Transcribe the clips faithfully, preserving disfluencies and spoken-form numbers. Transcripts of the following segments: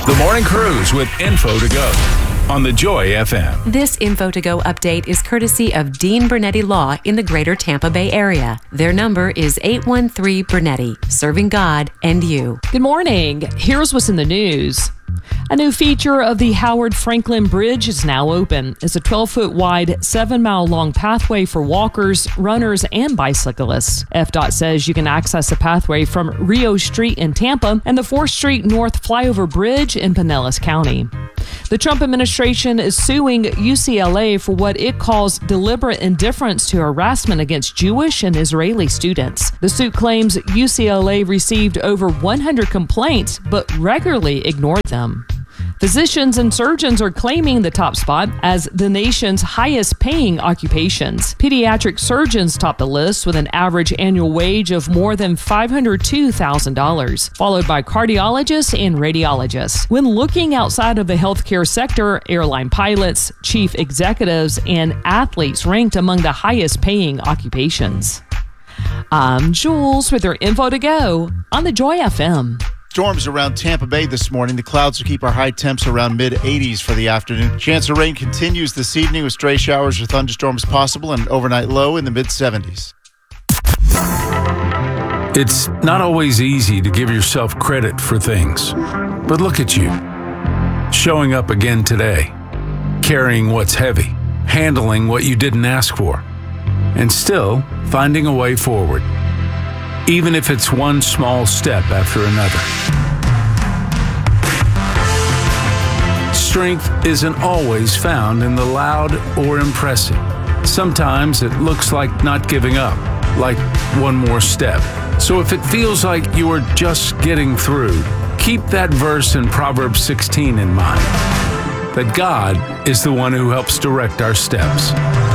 The Morning Cruise with Info to Go on the Joy F M. This Info to Go update is courtesy of Dean Bernetti Law in the greater Tampa Bay area. Their number is eight one three Bernetti, serving God and you. Good morning. Here's what's in the news. A new feature of the Howard Franklin Bridge is now open. It's a twelve-foot wide, seven-mile-long pathway for walkers, runners, and bicyclists. F D O T says you can access the pathway from Rio Street in Tampa and the fourth Street North Flyover Bridge in Pinellas County. The Trump administration is suing U C L A for what it calls deliberate indifference to harassment against Jewish and Israeli students. The suit claims U C L A received over one hundred complaints but regularly ignored them. Physicians and surgeons are claiming the top spot as the nation's highest paying occupations. Pediatric surgeons top the list with an average annual wage of more than five hundred two thousand dollars, followed by cardiologists and radiologists. When looking outside of the healthcare sector, airline pilots, chief executives, and athletes ranked among the highest paying occupations. I'm Jules with your Info to Go on the Joy F M. Storms around Tampa Bay this morning. The clouds will keep our high temps around mid eighties for the afternoon. Chance of rain continues this evening with stray showers or thunderstorms possible and an overnight low in the mid seventies. It's not always easy to give yourself credit for things, but look at you. Showing up again today, carrying what's heavy, handling what you didn't ask for, and still finding a way forward. Even if it's one small step after another. Strength isn't always found in the loud or impressive. Sometimes it looks like not giving up, like one more step. So if it feels like you are just getting through, keep that verse in Proverbs sixteen in mind, that God is the one who helps direct our steps,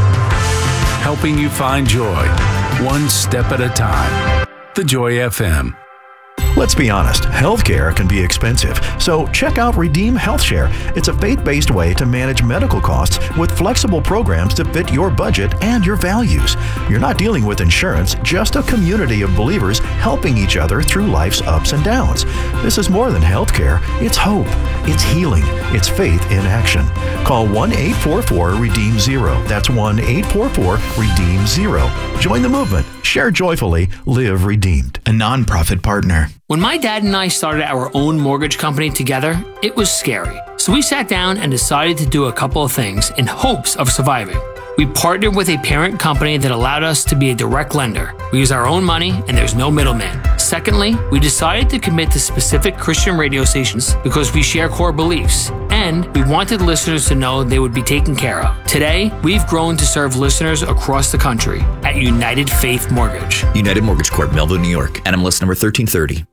helping you find joy one step at a time. The Joy F M. Let's be honest, healthcare can be expensive, so check out Redeem HealthShare. It's a faith-based way to manage medical costs with flexible programs to fit your budget and your values. You're not dealing with insurance, just a community of believers helping each other through life's ups and downs. This is more than healthcare. It's hope. It's healing. It's faith in action. Call one eight four four REDEEM zero. That's one eight four four REDEEM zero. Join the movement. Share joyfully. Live redeemed. A nonprofit partner. When my dad and I started our own mortgage company together, it was scary. So we sat down and decided to do a couple of things in hopes of surviving. We partnered with a parent company that allowed us to be a direct lender. We use our own money and there's no middleman. Secondly, we decided to commit to specific Christian radio stations because we share core beliefs. And we wanted listeners to know they would be taken care of. Today, we've grown to serve listeners across the country at United Faith Mortgage. United Mortgage Corp, Melville, New York. N M L S number thirteen thirty.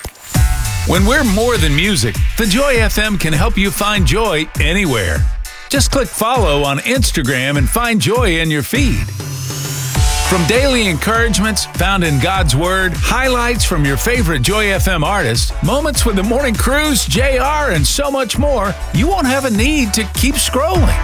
When we're more than music, the Joy F M can help you find joy anywhere. Just click follow on Instagram and find joy in your feed. From daily encouragements found in God's Word, highlights from your favorite Joy F M artists, moments with the Morning Cruise, J R, and so much more, you won't have a need to keep scrolling.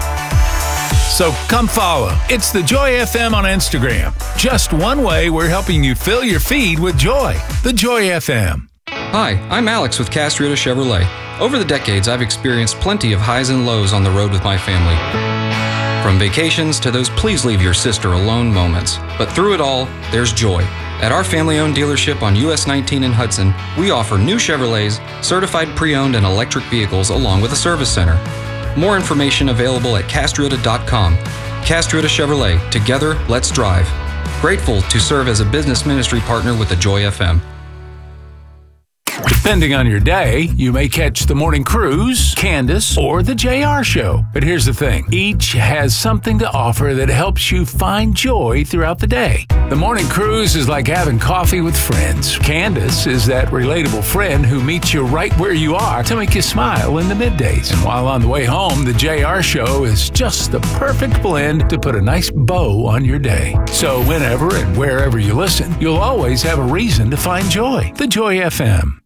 So come follow. It's the Joy F M on Instagram. Just one way we're helping you fill your feed with joy. The Joy F M. Hi, I'm Alex with Castriota Chevrolet. Over the decades, I've experienced plenty of highs and lows on the road with my family. From vacations to those please leave your sister alone moments. But through it all, there's joy. At our family-owned dealership on U S nineteen in Hudson, we offer new Chevrolets, certified pre-owned and electric vehicles along with a service center. More information available at castriota dot com. Castriota Chevrolet, together, let's drive. Grateful to serve as a business ministry partner with the Joy F M. Depending on your day, you may catch the Morning Cruise, Candace, or the J R Show. But here's the thing. Each has something to offer that helps you find joy throughout the day. The Morning Cruise is like having coffee with friends. Candace is that relatable friend who meets you right where you are to make you smile in the middays. And while on the way home, the J R Show is just the perfect blend to put a nice bow on your day. So whenever and wherever you listen, you'll always have a reason to find joy. The Joy F M.